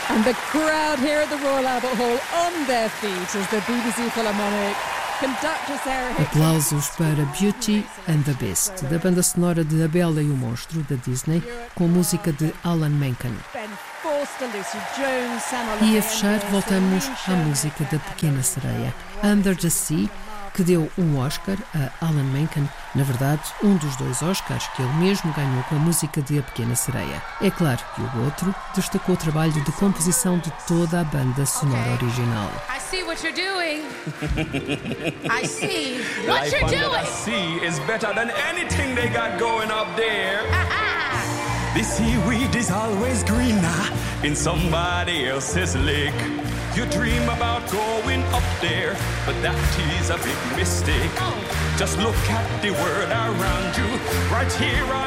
And the crowd here at the Royal Albert Hall on their feet as the BBC Philharmonic conductor Sarah Hicks. Aplausos para Beauty and the Beast, da banda sonora de A Bela e o Monstro, da Disney, com música de Alan Menken. E a fechar, voltamos à música da Pequena Sereia, Under the Sea, que deu um Oscar a Alan Menken, na verdade, um dos 2 Oscars que ele mesmo ganhou com a música de A Pequena Sereia. É claro que o outro destacou o trabalho de composição de toda a banda sonora original. I see what you're doing. I see what you're doing. Life under the sea is better than anything they got going up there. The seaweed is always greener in somebody else's lake. You dream about going up there, but that is a big mistake. Just look at the world around you, right here on